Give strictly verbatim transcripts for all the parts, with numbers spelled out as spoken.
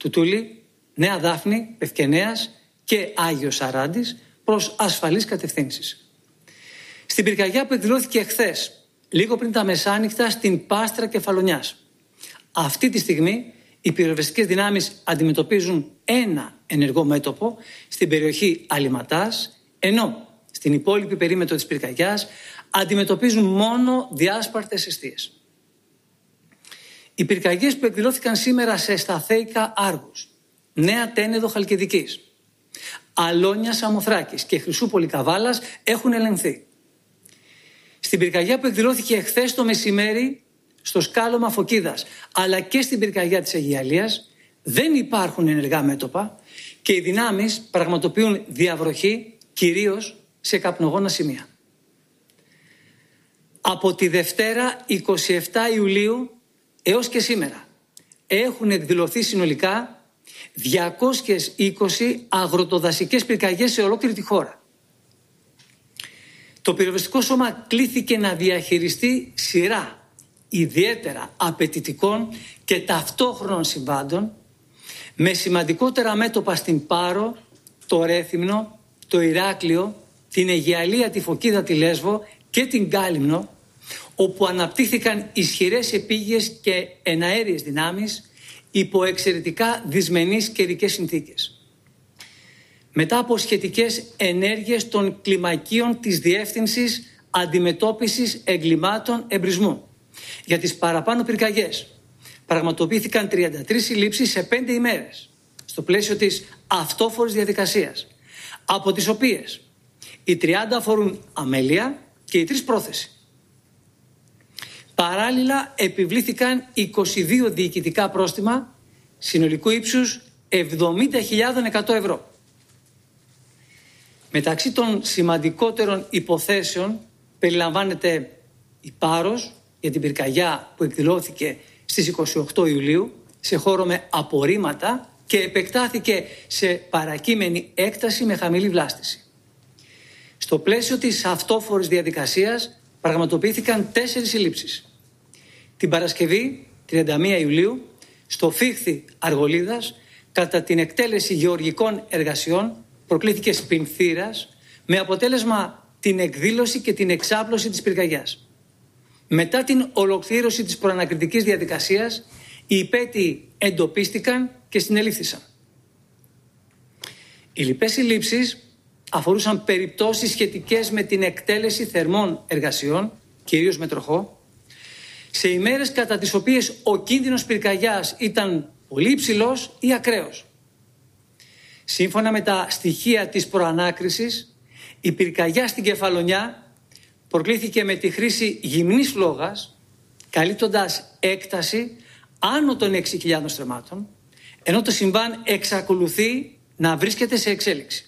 Τούτουλη, Νέα Δάφνη, Πευκενέας και Άγιος Σαράντης προς ασφαλείς κατευθύνσεις. Στην πυρκαγιά που εκδηλώθηκε χθες, λίγο πριν τα μεσάνυχτα στην Πάστρα Κεφαλονιάς. Αυτή τη στιγμή οι πυροσβεστικές δυνάμεις αντιμετωπίζουν ένα ενεργό μέτωπο στην περιοχή Αλιματάς, ενώ στην υπόλοιπη περίμετρο της πυρκαγιάς αντιμετωπίζουν μόνο διάσπαρτες εστίες. Οι πυρκαγιές που εκδηλώθηκαν σήμερα σε Σταθέικα Άργους, Νέα Τένεδο Χαλκιδικής, Αλόνια Σαμοθράκης και Χρυσούπολη Καβάλας έχουν ελεγχθεί. Στην πυρκαγιά που εκδηλώθηκε εχθές το μεσημέρι στο σκάλωμα Φωκίδας, αλλά και στην πυρκαγιά της Αιγιαλίας, δεν υπάρχουν ενεργά μέτωπα και οι δυνάμεις πραγματοποιούν διαβροχή κυρίως σε καπνογόνα σημεία. Από τη Δευτέρα εικοστή εβδόμη Ιουλίου έως και σήμερα έχουν εκδηλωθεί συνολικά διακόσιες είκοσι αγροτοδασικές πυρκαγιές σε ολόκληρη τη χώρα. Το πυροσβεστικό σώμα κλήθηκε να διαχειριστεί σειρά ιδιαίτερα απαιτητικών και ταυτόχρονων συμβάντων με σημαντικότερα μέτωπα στην Πάρο, το Ρέθυμνο, το Ηράκλειο, την Αιγιαλία, τη Φωκίδα, τη Λέσβο και την Κάλυμνο, όπου αναπτύχθηκαν ισχυρές επίγειες και εναέριες δυνάμεις υπό εξαιρετικά δυσμενείς καιρικές συνθήκες. Μετά από σχετικές ενέργειες των κλιμακίων της Διεύθυνσης Αντιμετώπισης Εγκλημάτων Εμπρισμού για τις παραπάνω πυρκαγιές, πραγματοποιήθηκαν τριάντα τρεις συλλήψεις σε πέντε ημέρες στο πλαίσιο της αυτόφορης διαδικασίας, από τις οποίες οι τριάντα αφορούν αμέλεια και οι τρεις πρόθεση. Παράλληλα επιβλήθηκαν είκοσι δύο διοικητικά πρόστιμα συνολικού ύψους εβδομήντα χιλιάδες εκατό ευρώ. Μεταξύ των σημαντικότερων υποθέσεων περιλαμβάνεται η Πάρος για την πυρκαγιά που εκδηλώθηκε στις εικοστή ογδόη Ιουλίου σε χώρο με απορρίμματα και επεκτάθηκε σε παρακείμενη έκταση με χαμηλή βλάστηση. Στο πλαίσιο της αυτόφορης διαδικασίας πραγματοποιήθηκαν τέσσερις συλλήψεις. Την Παρασκευή, τριάντα μία Ιουλίου, στο Φίχθη Αργολίδας, κατά την εκτέλεση γεωργικών εργασιών, προκλήθηκε σπινθήρας με αποτέλεσμα την εκδήλωση και την εξάπλωση της πυρκαγιάς. Μετά την ολοκλήρωση της προανακριτικής διαδικασίας, οι υπέτειοι εντοπίστηκαν και συνελήφθησαν. Οι λοιπές συλλήψεις αφορούσαν περιπτώσεις σχετικές με την εκτέλεση θερμών εργασιών, κυρίως με τροχό, σε ημέρες κατά τις οποίες ο κίνδυνος πυρκαγιάς ήταν πολύ υψηλός ή ακραίος. Σύμφωνα με τα στοιχεία της προανάκρισης, η πυρκαγιά στην Κεφαλονιά προκλήθηκε με τη χρήση γυμνής φλόγας, καλύπτοντας έκταση άνω των έξι χιλιάδων στρεμμάτων, ενώ το συμβάν εξακολουθεί να βρίσκεται σε εξέλιξη.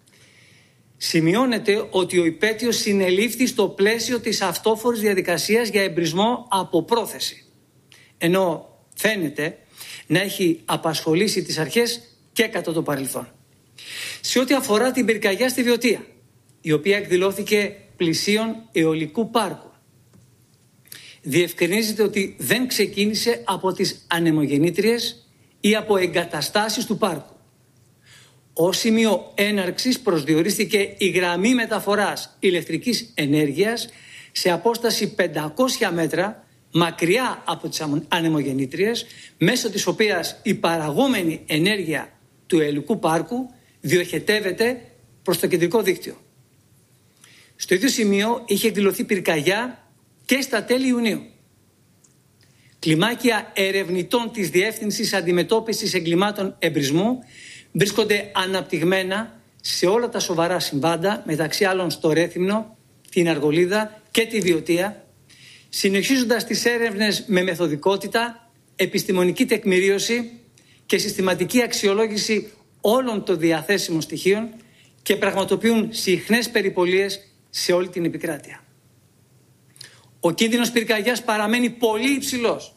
Σημειώνεται ότι ο υπέτειος συνελήφθη στο πλαίσιο της αυτόφορης διαδικασίας για εμπρισμό από πρόθεση, ενώ φαίνεται να έχει απασχολήσει τις αρχές και κατά το παρελθόν. Σε ό,τι αφορά την πυρκαγιά στη Βιωτία, η οποία εκδηλώθηκε πλησίον αιωλικού πάρκου, διευκρινίζεται ότι δεν ξεκίνησε από τις ανεμογεννήτριες ή από εγκαταστάσεις του πάρκου. Ως σημείο έναρξης προσδιορίστηκε η γραμμή μεταφοράς ηλεκτρικής ενέργειας σε απόσταση πεντακόσια μέτρα μακριά από τις ανεμογεννήτριες, μέσω της οποίας η παραγόμενη ενέργεια του αιωλικού πάρκου διοχετεύεται προς το κεντρικό δίκτυο. Στο ίδιο σημείο είχε εκδηλωθεί πυρκαγιά και στα τέλη Ιουνίου. Κλιμάκια ερευνητών της Διεύθυνσης Αντιμετώπισης Εγκλημάτων Εμπρισμού βρίσκονται αναπτυγμένα σε όλα τα σοβαρά συμβάντα, μεταξύ άλλων στο Ρέθυμνο, την Αργολίδα και τη Βιωτία, συνεχίζοντας τις έρευνες με μεθοδικότητα, επιστημονική τεκμηρίωση και συστηματική αξιολόγηση όλων των διαθέσιμων στοιχείων και πραγματοποιούν συχνές περιπολίες σε όλη την επικράτεια. Ο κίνδυνος πυρκαγιάς παραμένει πολύ υψηλός.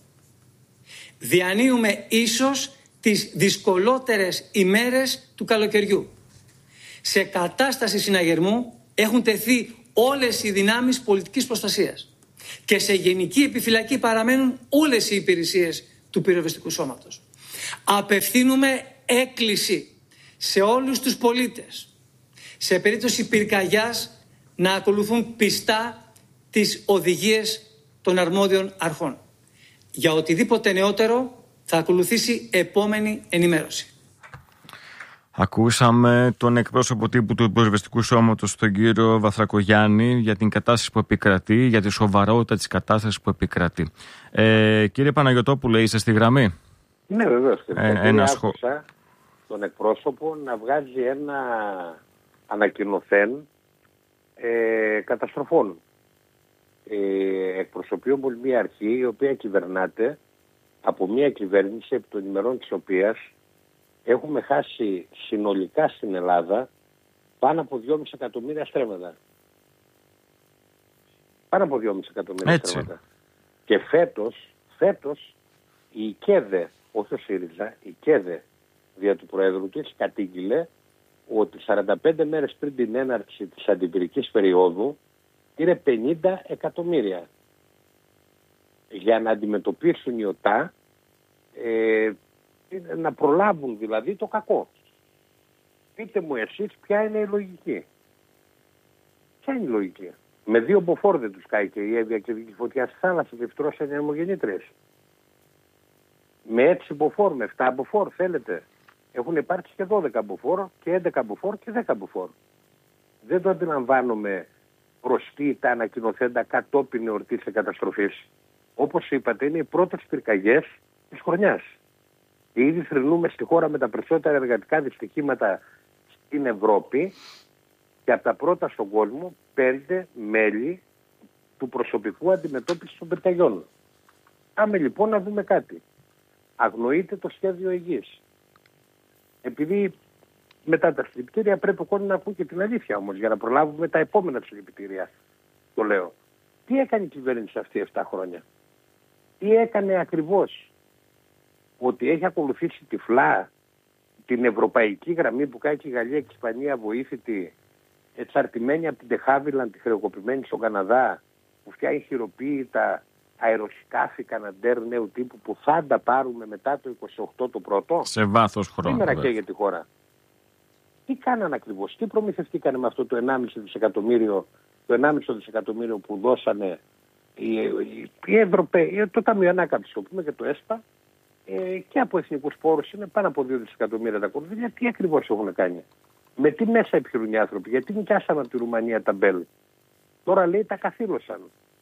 Διανύουμε ίσως τις δυσκολότερες ημέρες του καλοκαιριού. Σε κατάσταση συναγερμού έχουν τεθεί όλες οι δυνάμεις πολιτικής προστασίας και σε γενική επιφυλακή παραμένουν όλες οι υπηρεσίες του πυροσβεστικού σώματος. Απευθύνουμε έκκληση σε όλους τους πολίτες, σε περίπτωση πυρκαγιάς, να ακολουθούν πιστά τις οδηγίες των αρμόδιων αρχών. Για οτιδήποτε νεότερο θα ακολουθήσει επόμενη ενημέρωση. Ακούσαμε τον εκπρόσωπο τύπου του Πυροσβεστικού Σώματος, τον κύριο Βαθρακογιάννη, για την κατάσταση που επικρατεί, για τη σοβαρότητα της κατάστασης που επικρατεί. Ε, κύριε Παναγιωτόπουλε, είστε στη γραμμή? Ναι, βεβαίως. Ε, ένα σχόλιο. Άκουσα τον εκπρόσωπο να βγάζει ένα ανακοινωθέν ε, καταστροφών. Ε, εκπροσωπεί όμως μια αρχή η οποία κυβερνάται από μια κυβέρνηση επί των ημερών της οποίας έχουμε χάσει συνολικά στην Ελλάδα πάνω από δυόμισι εκατομμύρια στρέμματα. Πάνω από δυόμισι εκατομμύρια Έτσι. στρέμματα. Και φέτος, φέτος η ΚΕΔΕ, όχι ο ΣΥΡΙΖΑ, η ΚΕΔΕ δια του Προέδρου της κατήγγειλε ότι σαράντα πέντε μέρες πριν την έναρξη της αντιπυρικής περίοδου είναι πενήντα εκατομμύρια. Για να αντιμετωπίσουν οι ΟΤΑ, ε, να προλάβουν δηλαδή το κακό. Πείτε μου εσείς ποια είναι η λογική. Ποια είναι η λογική. Με δύο μποφόρ δεν τους κάει και η Εύβοια και η φωτιά στη θάλασσα και φτρώσαν οι αιμογεννήτριες. Με έξι μποφόρ, με εφτά μποφόρ θέλετε. Έχουν υπάρξει και δώδεκα μποφόρ και έντεκα μποφόρ και δέκα μποφόρ. Δεν το αντιλαμβάνομαι προς τι τα ανακοινωθέντα κατόπιν εορτής της καταστροφής. Όπως είπατε, είναι οι πρώτες πυρκαγιές της χρονιάς. Και ήδη θρηνούμε στη χώρα με τα περισσότερα εργατικά δυστυχήματα στην Ευρώπη και από τα πρώτα στον κόσμο πέντε μέλη του προσωπικού αντιμετώπισης των πυρκαγιών. Πάμε λοιπόν να δούμε κάτι. Αγνοείται το σχέδιο υγιής. Επειδή μετά τα συλληπιτήρια πρέπει ο κόσμος να ακούει και την αλήθεια όμως για να προλάβουμε τα επόμενα συλληπιτήρια. Το λέω. Τι έκανε η κυβέρνηση αυτή επτά χρόνια? Τι έκανε ακριβώς? Ότι έχει ακολουθήσει τυφλά την ευρωπαϊκή γραμμή που κάνει και η Γαλλία και η Ισπανία βοήθητη, εξαρτημένη από την Τεχάβιλαν, τη χρεοκοπημένη στον Καναδά, που φτιάχνει χειροποίητα αεροσκάφη Καναντέρ νέου τύπου που θα τα πάρουμε μετά το είκοσι οκτώ το πρώτο. Σε βάθος χρόνου. Σήμερα και για τη χώρα. Τι κάνανε ακριβώς, τι προμηθευτήκανε με αυτό το ενάμιση δισεκατομμύριο, το ενάμιση δισεκατομμύριο που δώσανε οι, οι, οι Ευρωπαίοι, το Ταμείο Ανάκαμψης, το πούμε και το ΕΣΠΑ, ε, και από εθνικούς πόρους είναι πάνω από δύο δισεκατομμύρια τα κονδύλια. Τι ακριβώς έχουν κάνει? Με τι μέσα επιχειρούν οι άνθρωποι? Γιατί νοικιάσαν από τη Ρουμανία τα Μπέλ? Τώρα λέει τα καθήλωσαν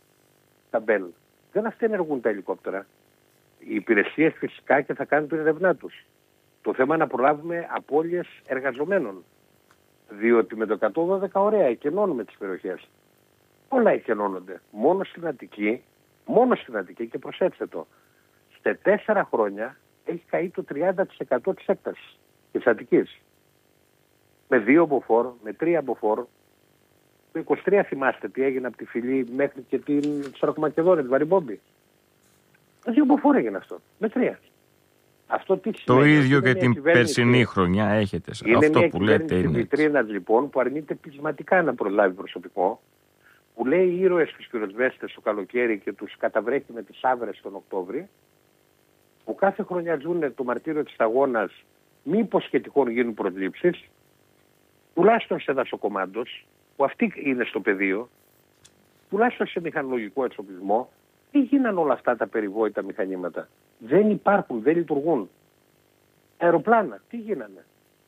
τα Μπέλ. Δεν αυτοί ενεργούν τα ελικόπτερα. Οι υπηρεσίες φυσικά και θα κάνουν την ερευνά τους. Το θέμα είναι να προλάβουμε απώλειες εργαζομένων. Διότι με το εκατόν δώδεκα ωραία εκενώνουμε τις περιοχές. Όλα εκενώνονται. Μόνο στην Αττική, μόνο στην Αττική, και προσέξτε το, σε τέσσερα χρόνια έχει καεί το τριάντα τοις εκατό της έκτασης της Αττικής. Με δύο μποφόρ, με τρία μποφόρ. Το είκοσι τρία θυμάστε τι έγινε από τη Φυλή μέχρι και την Σαρακομακεδόνια, την Βαριμπόμπη. Με δύο μποφόρ έγινε αυτό. Με τρία. Αυτό τι το ίδιο και την περσινή χρονιά έχετε. Είναι αυτό μια που λέτε είναι. Βιτρίνας λοιπόν που αρνείται πεισματικά να προλάβει προσωπικό. Που λέει οι ήρωες τους πυροσβέστες το καλοκαίρι και τους καταβρέχει με τις άβρες τον Οκτώβρη. Που κάθε χρονιά ζουν το μαρτύριο της σταγόνας, μήπως σχετικών γίνουν προσλήψεις. Τουλάχιστον σε δασοκομάντος, που αυτοί είναι στο πεδίο, τουλάχιστον σε μηχανολογικό εξοπλισμό. Τι γίνανε όλα αυτά τα περιβόητα μηχανήματα? Δεν υπάρχουν, δεν λειτουργούν. Αεροπλάνα, τι γίνανε?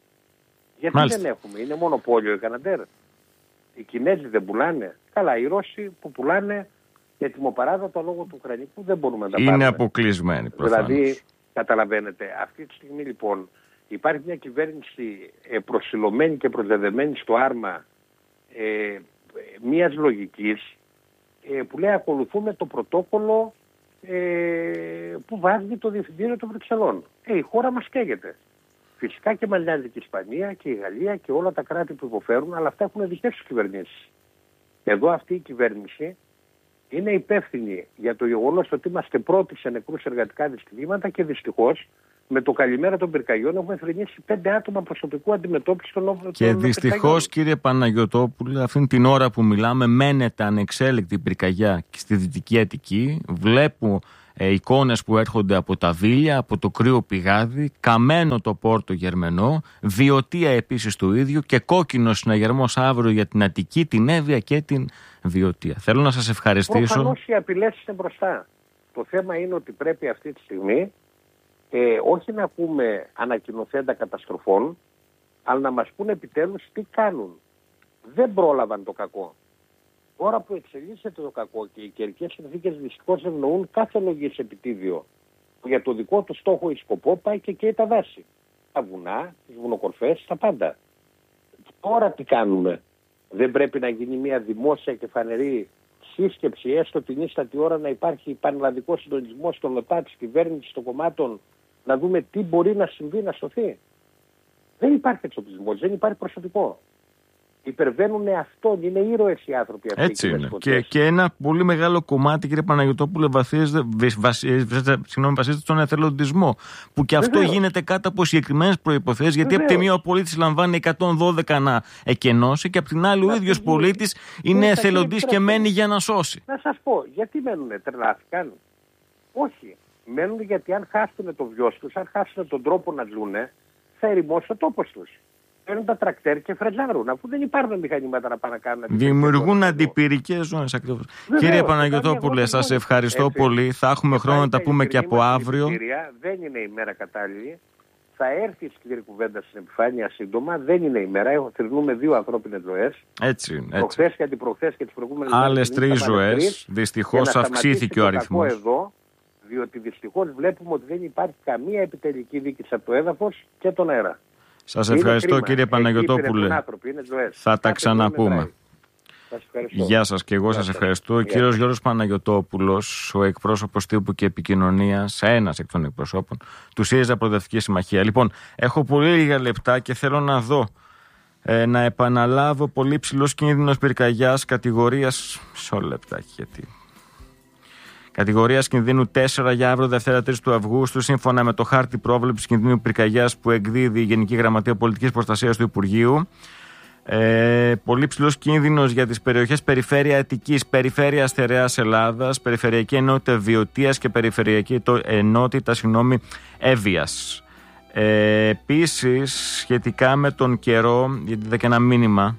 Γιατί Μάλιστα. δεν έχουμε? Είναι μονοπόλιο η Καναντέρ. Οι Κινέζοι δεν πουλάνε. Καλά, οι Ρώσοι που πουλάνε ετοιμοπαράδοτο λόγω του Ουκρανικού δεν μπορούμε να τα πάρουμε. Είναι αποκλεισμένοι προφανώς. Δηλαδή, καταλαβαίνετε, αυτή τη στιγμή λοιπόν υπάρχει μια κυβέρνηση ε, προσιλωμένη και προσδεδεμένη στο άρμα ε, μιας λογικής ε, που λέει ακολουθούμε το πρωτόκολλο ε, που βάζει το Διευθυντήριο των Βρυξελών. Ε, η χώρα μας καίγεται. Φυσικά και μαλλιάζει και η Ισπανία και η Γαλλία και όλα τα κράτη που υποφέρουν, αλλά αυτά έχουν δικές τους κυβερνήσεις. Εδώ αυτή η κυβέρνηση είναι υπεύθυνη για το γεγονός ότι είμαστε πρώτοι σε νεκρούς εργατικά δυστυχήματα και δυστυχώς με το καλημέρα των πυρκαγιών έχουμε θρηνήσει πέντε άτομα προσωπικού αντιμετώπιση των όπλων. Και δυστυχώς, κύριε Παναγιωτόπουλε, αυτήν την ώρα που μιλάμε μένεται ανεξέλεκτη πυρκαγιά και στη Δυτική Αττική. Βλέπω ε, εικόνες που έρχονται από τα Βίλια, από το κρύο πηγάδι, καμένο το Πόρτο Γερμενό, Βιωτία επίσης του ίδιου και κόκκινο συναγερμός αύριο για την Αττική, την Εύβοια και την Βιωτία. Θέλω να σας ευχαριστήσω. Προφανώς οι απειλές είναι μπροστά. Το θέμα είναι ότι πρέπει αυτή τη στιγμή ε, όχι να πούμε ανακοινωθέντα καταστροφών, αλλά να μας πούν επιτέλους τι κάνουν. Δεν πρόλαβαν το κακό. Τώρα που εξελίσσεται το κακό και οι καιρικές συνθήκες δυστυχώς ευνοούν κάθε λογής επιτίδιο, για το δικό του στόχο ή σκοπό πάει και καίει τα δάση. Τα βουνά, τις βουνοκορφές, τα πάντα. Τώρα τι κάνουμε? Δεν πρέπει να γίνει μια δημόσια και φανερή σύσκεψη, έστω την ίστατη ώρα, να υπάρχει πανελλαδικός συντονισμός των ΟΤΑ, της κυβέρνησης, των κομμάτων, να δούμε τι μπορεί να συμβεί, να σωθεί? Δεν υπάρχει εξοπλισμός, δεν υπάρχει προσωπικό. Υπερβαίνουν αυτόν, είναι ήρωες οι άνθρωποι αυτοί. Έτσι είναι. Και, και ένα πολύ μεγάλο κομμάτι, κύριε Παναγιωτόπουλε, βασίζεται, βασίζεται, βασίζεται στον εθελοντισμό. Που και αυτό Βεβαίως. γίνεται κάτω από συγκεκριμένες προϋποθέσεις. Γιατί από τη μία ο πολίτης λαμβάνει εκατόν δώδεκα να εκενώσει και από την άλλη ο ίδιος πολίτης είναι εθελοντής και μένει για να σώσει. Να σας πω, γιατί μένουνε, τρελάθηκαν? Όχι. Μένουν γιατί αν χάσουν το βιός τους, αν χάσουν τον τρόπο να ζουνε, θα ερημώσει ο τόπος τους. Παίρνουν τα τρακτέρ και φρετζάρουν, αφού δεν υπάρχουν μηχανήματα να πάνε να κάνουν. Δημιουργούν αντιπυρικές ζώνες ακριβώς. Κύριε Παναγιωτόπουλε, σας ευχαριστώ έτσι. πολύ. Θα έχουμε χρόνο να τα πούμε και από αύριο. Δεν είναι η μέρα κατάλληλη. Θα έρθει η σκληρή κουβέντα στην επιφάνεια σύντομα. Δεν είναι η μέρα. Έχω θρυνούμε δύο ανθρώπινες ζωές. Έτσι είναι. Προχθές και αντιπροχθές και τις προηγούμενες άλλες τρεις ζωές. Δυστυχώς αυξήθηκε ο αριθμός. Εδώ, διότι δυστυχώς βλέπουμε ότι δεν υπάρχει καμία επιτελική δίκηση από το έδαφος και τον αέρα. Σας ευχαριστώ κρίμα. κύριε Παναγιωτόπουλε. Άνθρωποι, θα τα ξαναπούμε. Γεια σας και εγώ σας ευχαριστώ. Ο κύριος Γιώργος Παναγιωτόπουλος, ο εκπρόσωπος τύπου και επικοινωνίας, ένας εκ των εκπροσώπων του ΣΥΡΙΖΑ Προοδευτική Συμμαχία. Λοιπόν, έχω πολύ λίγα λεπτά και θέλω να δω, ε, να επαναλάβω πολύ ψηλός κίνδυνος πυρκαγιάς κατηγορίας. Μισό λεπτάκι γιατί. Κατηγορίας κινδύνου τέσσερα για αύριο Δευτέρα τρεις του Αυγούστου, σύμφωνα με το χάρτη πρόβλεψης κινδύνου πυρκαγιάς που εκδίδει η Γενική Γραμματεία Πολιτικής Προστασίας του Υπουργείου. Ε, πολύ ψηλός κίνδυνος για τις περιοχές περιφέρεια Αττικής, περιφέρεια Στερεάς Ελλάδας, περιφερειακή ενότητα Βιωτίας και περιφερειακή ενότητα συγγνώμη, Εύβοιας. Ε, επίσης, σχετικά με τον καιρό, γιατί είδα και ένα μήνυμα.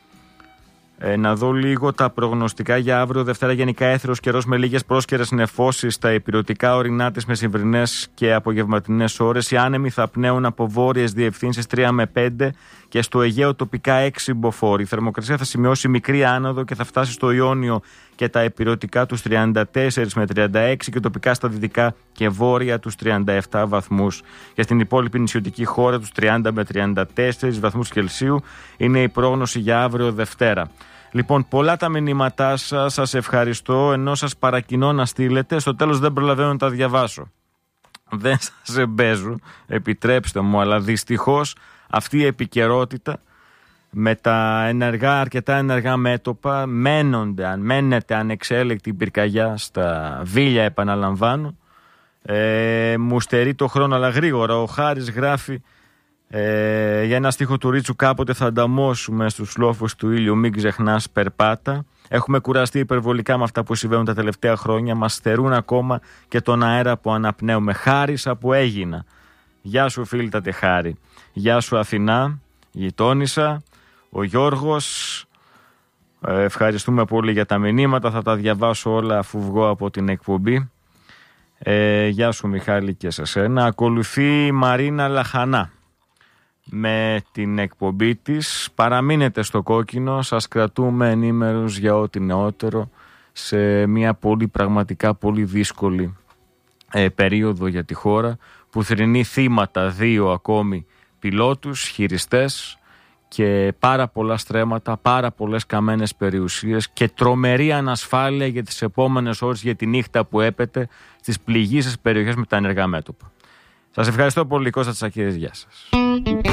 Ε, να δω λίγο τα προγνωστικά για αύριο Δευτέρα. Γενικά έθρος καιρός με λίγες πρόσκαιρες νεφώσεις στα ηπειρωτικά ορεινά της μεσημβρινές και απογευματινές ώρες. Οι άνεμοι θα πνέουν από βόρειες διευθύνσεις τρία με πέντε και στο Αιγαίο τοπικά έξι μποφόρ. Η θερμοκρασία θα σημειώσει μικρή άνοδο και θα φτάσει στο Ιόνιο και τα ηπειρωτικά τους τριάντα τέσσερα με τριάντα έξι και τοπικά στα δυτικά και βόρεια τους τριάντα επτά βαθμούς. Και στην υπόλοιπη νησιωτική χώρα τους τριάντα με τριάντα τέσσερα βαθμούς Κελσίου είναι η πρόγνωση για αύριο Δευτέρα. Λοιπόν, πολλά τα μηνύματά σας, σας ευχαριστώ, ενώ σας παρακινώ να στείλετε. Στο τέλος δεν προλαβαίνω να τα διαβάσω. Δεν σας εμπέζω, επιτρέψτε μου, αλλά δυστυχώς αυτή η επικαιρότητα με τα ενεργά, αρκετά ενεργά μέτωπα, μένονται, αν μένετε ανεξέλεκτη πυρκαγιά στα Βίλια, επαναλαμβάνω, ε, μου στερεί το χρόνο, αλλά γρήγορα. Ο Χάρης γράφει ε, για ένα στίχο του Ρίτσου: κάποτε θα ανταμώσουμε στους λόφους του ήλιου, μην ξεχνάς περπάτα. Έχουμε κουραστεί υπερβολικά με αυτά που συμβαίνουν τα τελευταία χρόνια. Μας στερούν ακόμα και τον αέρα που αναπνέουμε. Χάρισα που έγινα. Γεια σου φίλτατε Χάρη. Γεια σου Αθηνά, γειτόνισσα. Ο Γιώργος, ε, ευχαριστούμε πολύ για τα μηνύματα. Θα τα διαβάσω όλα αφού βγω από την εκπομπή. Ε, γεια σου Μιχάλη και σε σένα. Ακολουθεί η Μαρίνα Λαχανά με την εκπομπή της. Παραμείνετε στο κόκκινο, σας κρατούμε ενήμερους για ό,τι νεότερο σε μια πολύ πραγματικά πολύ δύσκολη ε, περίοδο για τη χώρα, που θρηνεί θύματα δύο ακόμη πιλότους, χειριστές και πάρα πολλά στρέμματα, πάρα πολλές καμένες περιουσίες και τρομερή ανασφάλεια για τις επόμενες ώρες, για τη νύχτα που έπεται στις πληγήσεις περιοχές με τα ενεργά μέτωπα. Σας ευχαριστώ πολύ, Κώστα Τσακίδης, γεια σας.